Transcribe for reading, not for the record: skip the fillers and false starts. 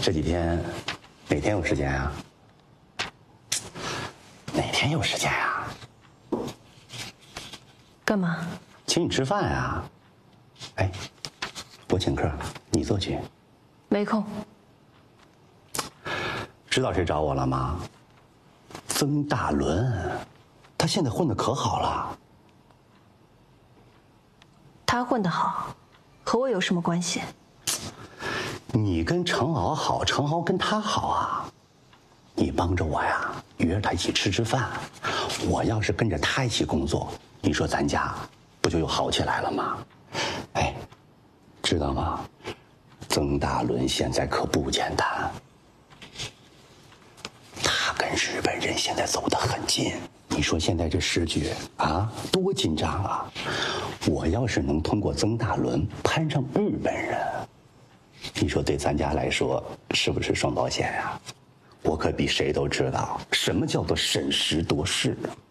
这几天哪天有时间啊？哪天有时间呀？ 干嘛？ 请你吃饭呀。哎，我请客，你做去。 没空。 知道谁找我了吗？曾大伦，他现在混得可好了。 他混得好，和我有什么关系？ 你跟程敖好，程敖跟他好啊。你帮着我呀，约着他一起吃吃饭。我要是跟着他一起工作，你说咱家不就又好起来了吗？哎，知道吗？曾大伦现在可不简单，他跟日本人现在走得很近。你说现在这时局啊，多紧张啊！我要是能通过曾大伦攀上日本人，你说对咱家来说是不是双保险呀？我可比谁都知道什么叫做审时度势。